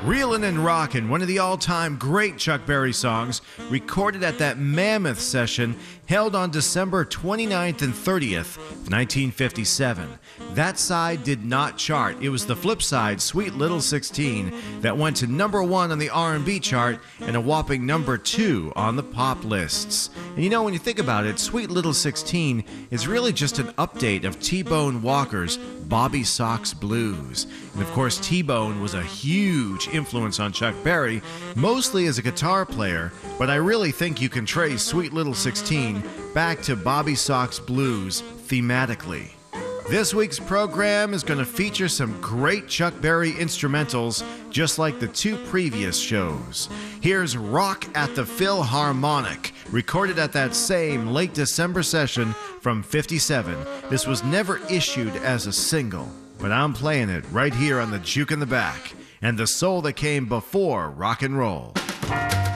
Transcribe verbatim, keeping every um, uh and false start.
Reelin' and Rockin', one of the all-time great Chuck Berry songs, recorded at that mammoth session held on December twenty-ninth and thirtieth, nineteen fifty-seven. That side did not chart. It was the flip side, Sweet Little sixteen, that went to number one on the R and B chart and a whopping number two on the pop lists. And you know, when you think about it, Sweet Little sixteen is really just an update of T-Bone Walker's Bobby Sox Blues. And of course, T-Bone was a huge influence on Chuck Berry, mostly as a guitar player, but I really think you can trace Sweet Little sixteen back to Bobby Sox Blues thematically. This week's program is going to feature some great Chuck Berry instrumentals, just like the two previous shows. Here's Rock at the Philharmonic, recorded at that same late December session from fifty-seven. This was never issued as a single, but I'm playing it right here on the Juke in the Back, and the soul that came before rock and roll.